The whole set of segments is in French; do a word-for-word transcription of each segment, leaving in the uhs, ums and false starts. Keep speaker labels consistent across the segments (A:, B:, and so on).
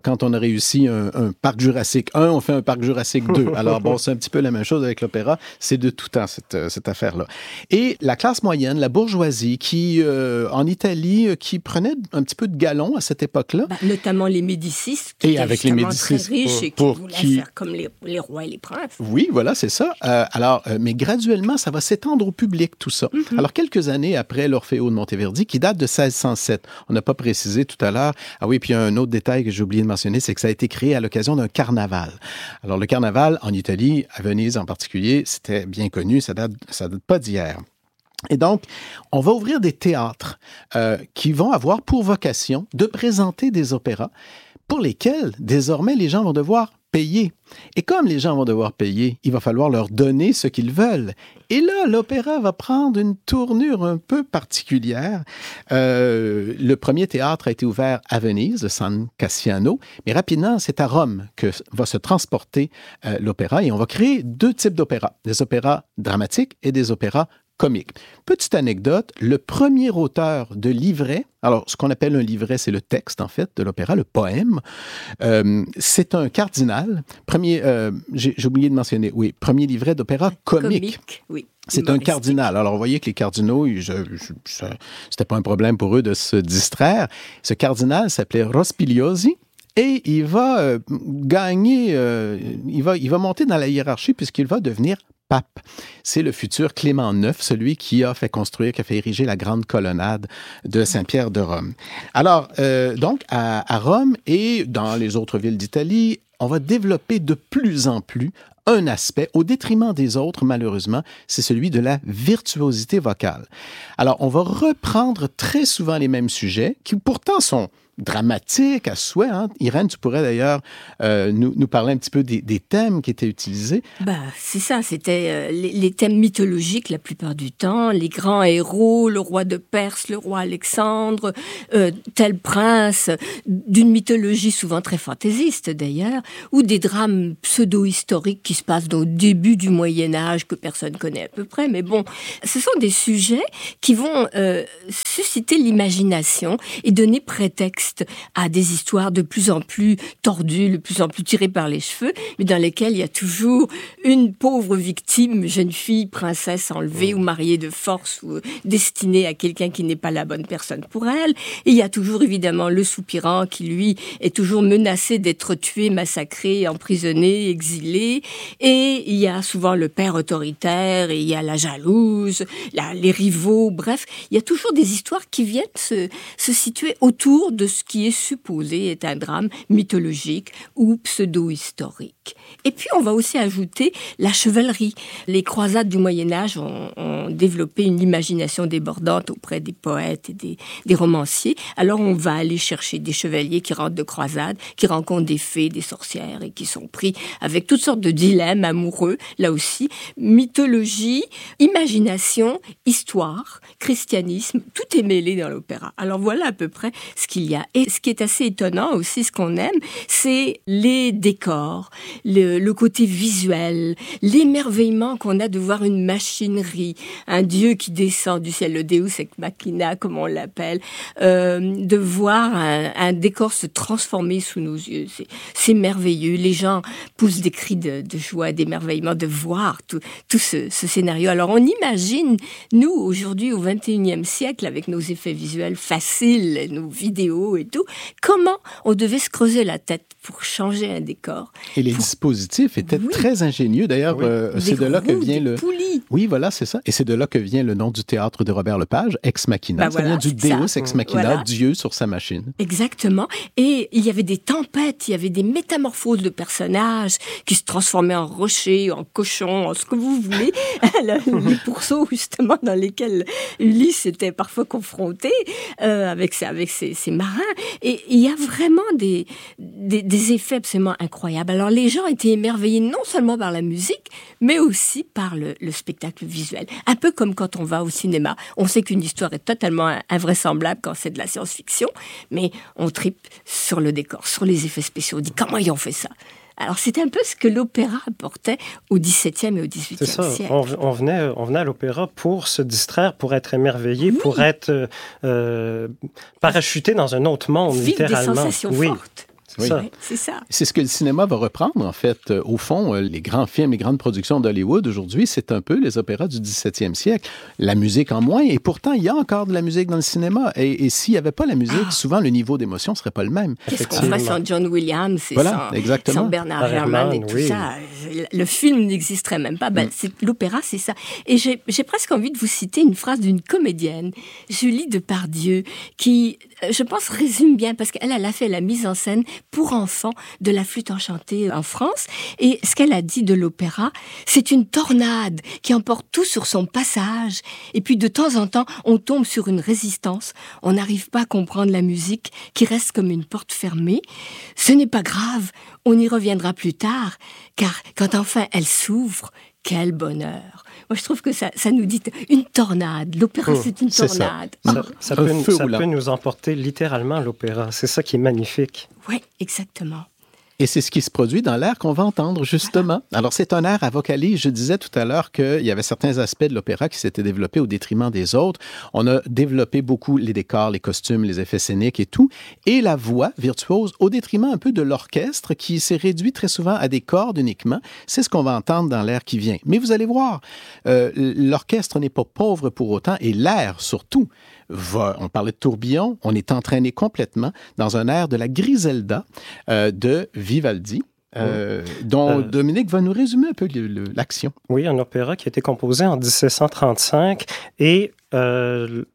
A: quand on a réussi un, un parc Jurassique un, on fait un parc Jurassique deux. Alors bon, c'est un petit peu la même chose avec l'opéra. C'est de tout temps, cette, cette affaire-là. Et la classe moyenne, la bourgeoisie, qui, euh, en Italie, euh, qui prenait un petit peu de galon à cette époque-là.
B: Bah, notamment les Médicis, qui
A: et
B: étaient
A: avec les Médicis,
B: très riches et qui
A: pour
B: voulaient
A: qui...
B: faire comme les, les rois et les princes.
A: Oui, voilà, c'est ça. Euh, alors, euh, mais graduellement, ça va s'étendre au public, tout ça. Mm-hmm. Alors, quelques années après l'Orfeo de Monteverdi, qui date de seize cent sept, on n'a pas précisé tout à l'heure. Ah oui, puis il y a un autre détail que j'ai oublié de mentionner, c'est que ça a été créé à l'occasion d'un carnaval. Alors, le carnaval, en Italie, à Venise en particulier, c'était bien connu, ça date, ça date pas d'hier. Et donc, on va ouvrir des théâtres euh, qui vont avoir pour vocation de présenter des opéras pour lesquels, désormais, les gens vont devoir payer. Et comme les gens vont devoir payer, il va falloir leur donner ce qu'ils veulent. Et là, l'opéra va prendre une tournure un peu particulière. Euh, le premier théâtre a été ouvert à Venise, de San Cassiano, mais rapidement, c'est à Rome que va se transporter euh, l'opéra et on va créer deux types d'opéras, des opéras dramatiques et des opéras comique. Petite anecdote, le premier auteur de livret, alors ce qu'on appelle un livret, c'est le texte en fait de l'opéra, le poème, euh, c'est un cardinal, premier, euh, j'ai, j'ai oublié de mentionner, oui, premier livret d'opéra comique.
B: Comique, oui.
A: C'est un cardinal. Alors, vous voyez que les cardinaux, je, je, je, c'était pas un problème pour eux de se distraire. Ce cardinal s'appelait Rospigliosi. Et il va euh, gagner, euh, il va, il va monter dans la hiérarchie puisqu'il va devenir pape. C'est le futur Clément neuf, celui qui a fait construire, qui a fait ériger la grande colonnade de Saint-Pierre de Rome. Alors, euh, donc, à, à Rome et dans les autres villes d'Italie, on va développer de plus en plus un aspect, au détriment des autres, malheureusement, c'est celui de la virtuosité vocale. Alors, on va reprendre très souvent les mêmes sujets, qui pourtant sont dramatique à souhait. Hein? Irène, tu pourrais d'ailleurs euh, nous, nous parler un petit peu des, des thèmes qui étaient utilisés.
B: Bah, c'est ça, c'était euh, les, les thèmes mythologiques la plupart du temps, les grands héros, le roi de Perse, le roi Alexandre, euh, tel prince, d'une mythologie souvent très fantaisiste d'ailleurs, ou des drames pseudo-historiques qui se passent au début du Moyen-Âge que personne connaît à peu près, mais bon, ce sont des sujets qui vont euh, susciter l'imagination et donner prétexte à des histoires de plus en plus tordues, de plus en plus tirées par les cheveux, mais dans lesquelles il y a toujours une pauvre victime, jeune fille, princesse enlevée mmh. ou mariée de force ou destinée à quelqu'un qui n'est pas la bonne personne pour elle. Et il y a toujours évidemment le soupirant qui, lui, est toujours menacé d'être tué, massacré, emprisonné, exilé. Et il y a souvent le père autoritaire, et il y a la jalouse, la, les rivaux, bref, il y a toujours des histoires qui viennent se, se situer autour de ce qui est supposé être un drame mythologique ou pseudo-historique. Et puis, on va aussi ajouter la chevalerie. Les croisades du Moyen-Âge ont, ont développé une imagination débordante auprès des poètes et des, des romanciers. Alors, on va aller chercher des chevaliers qui rentrent de croisade, qui rencontrent des fées, des sorcières et qui sont pris avec toutes sortes de dilemmes amoureux. Là aussi, mythologie, imagination, histoire, christianisme, tout est mêlé dans l'opéra. Alors, voilà à peu près ce qu'il y a. Et ce qui est assez étonnant aussi, ce qu'on aime, c'est les décors, le, le côté visuel, l'émerveillement qu'on a de voir une machinerie, un dieu qui descend du ciel, le Deus ex machina, comme on l'appelle, euh, de voir un, un décor se transformer sous nos yeux. C'est, c'est merveilleux. Les gens poussent des cris de, de joie, d'émerveillement, de voir tout, tout ce, ce scénario. Alors, on imagine, nous, aujourd'hui, au vingt et unième siècle, avec nos effets visuels faciles, nos vidéos et tout, comment on devait se creuser la tête pour changer un décor.
A: Et les
B: pour...
A: dispositifs étaient oui. très ingénieux. D'ailleurs, oui. euh, c'est de là que vient le...
B: poulies.
A: Oui, voilà, c'est ça. Et c'est de là que vient le nom du théâtre de Robert Lepage, Ex Machina.
B: Ben
A: ça
B: voilà,
A: vient du Deus Ex Machina,
B: voilà.
A: Dieu sur sa machine.
B: Exactement. Et il y avait des tempêtes, il y avait des métamorphoses de personnages qui se transformaient en rochers, en cochons, en ce que vous voulez. Les pourceaux, justement, dans lesquels Ulysse était parfois confronté euh, avec, ses, avec ses, ses marins. Et il y a vraiment des, des, des effets absolument incroyables. Alors, les gens étaient émerveillés non seulement par la musique, mais aussi par le, le spectacle visuel. Un peu comme quand on va au cinéma. On sait qu'une histoire est totalement invraisemblable quand c'est de la science-fiction, mais on tripe sur le décor, sur les effets spéciaux. On dit comment ils ont fait ça? Alors, c'était un peu ce que l'opéra apportait au dix-septième et au dix-huitième
C: siècle.
B: C'est ça,
C: on, on, venait, on venait à l'opéra pour se distraire, pour être émerveillé, oui. pour être euh, parachuté dans un autre monde,
B: Vivre
C: littéralement.
B: Des sensations
C: oui.
B: fortes.
A: Oui.
C: ça.
B: Ouais, c'est ça.
A: C'est ce que le cinéma va reprendre, en fait. Euh, au fond, euh, les grands films et grandes productions d'Hollywood aujourd'hui, c'est un peu les opéras du dix-septième siècle. La musique en moins, et pourtant, il y a encore de la musique dans le cinéma. Et, et s'il n'y avait pas la musique, ah. souvent, le niveau d'émotion ne serait pas le même.
B: Qu'est-ce qu'on ferait sans John Williams et
A: voilà,
B: sans,
A: exactement.
B: sans Bernard Herrmann et tout oui. ça? Le film n'existerait même pas. Ben, mm. c'est, l'opéra, c'est ça. Et j'ai, j'ai presque envie de vous citer une phrase d'une comédienne, Julie Depardieu, qui, je pense, résume bien, parce qu'elle elle a fait la mise en scène pour enfants de la flûte enchantée en France. Et ce qu'elle a dit de l'opéra, c'est une tornade qui emporte tout sur son passage. Et puis, de temps en temps, on tombe sur une résistance. On n'arrive pas à comprendre la musique qui reste comme une porte fermée. Ce n'est pas grave. On y reviendra plus tard. Car quand enfin elle s'ouvre, quel bonheur! Moi, je trouve que ça, ça nous dit une tornade. L'opéra, mmh, c'est une tornade.
C: C'est ça, ça, ça, peut, ça peut nous emporter littéralement, l'opéra. C'est ça qui est magnifique.
B: Oui, exactement.
A: Et c'est ce qui se produit dans l'air qu'on va entendre, justement. Alors, c'est un air à vocalise. Je disais tout à l'heure qu'il y avait certains aspects de l'opéra qui s'étaient développés au détriment des autres. On a développé beaucoup les décors, les costumes, les effets scéniques et tout. Et la voix virtuose au détriment un peu de l'orchestre qui s'est réduit très souvent à des cordes uniquement. C'est ce qu'on va entendre dans l'air qui vient. Mais vous allez voir, euh, l'orchestre n'est pas pauvre pour autant et l'air surtout. Va, on parlait de tourbillon, on est entraîné complètement dans un air de la Griselda euh, de Vivaldi, euh, dont euh, Dominique va nous résumer un peu le, le, l'action.
C: Oui, un opéra qui a été composé en dix-sept cent trente-cinq et euh,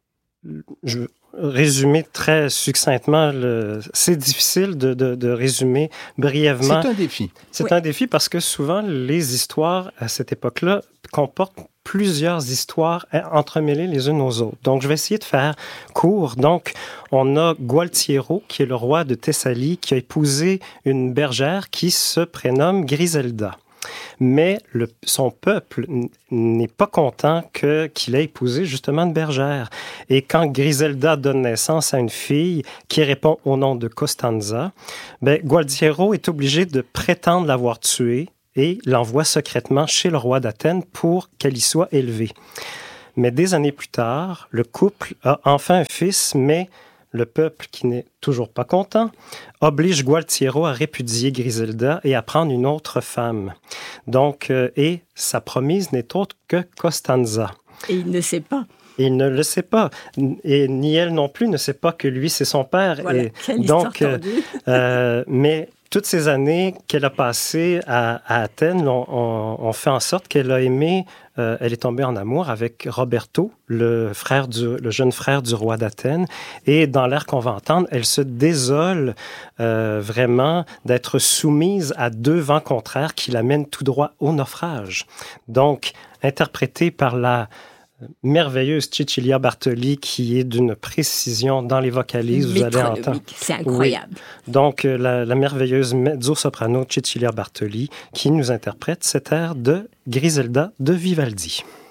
C: je résumer très succinctement, le... c'est difficile de, de, de résumer brièvement.
A: C'est un défi.
C: C'est
B: oui.
C: un défi parce que souvent, les histoires à cette époque-là comportent plusieurs histoires entremêlées les unes aux autres. Donc, je vais essayer de faire court. Donc, on a Gualtiero, qui est le roi de Thessalie, qui a épousé une bergère qui se prénomme Griselda. Mais le, son peuple n'est pas content que, qu'il ait épousé justement une bergère. Et quand Griselda donne naissance à une fille qui répond au nom de Costanza, ben, Gualtiero est obligé de prétendre l'avoir tuée et l'envoie secrètement chez le roi d'Athènes pour qu'elle y soit élevée. Mais des années plus tard, le couple a enfin un fils, mais le peuple, qui n'est toujours pas content, oblige Gualtiero à répudier Griselda et à prendre une autre femme. Donc, euh, et sa promise n'est autre que Costanza.
B: Et il ne sait pas.
C: Il ne le sait pas. Et ni elle non plus ne sait pas que lui, c'est son père.
B: Voilà,
C: et
B: quelle
C: donc,
B: histoire
C: euh, euh, mais toutes ces années qu'elle a passées à, à Athènes ont, ont, ont fait en sorte qu'elle a aimé, euh, elle est tombée en amour avec Roberto, le, frère du, le jeune frère du roi d'Athènes. Et dans l'air qu'on va entendre, elle se désole euh, vraiment d'être soumise à deux vents contraires qui l'amènent tout droit au naufrage. Donc, interprétée par la merveilleuse Cecilia Bartoli qui est d'une précision dans les vocalises, vous allez entendre.
B: C'est incroyable.
C: Oui. Donc, la, la merveilleuse mezzo-soprano Cecilia Bartoli qui nous interprète cet air de Griselda de Vivaldi.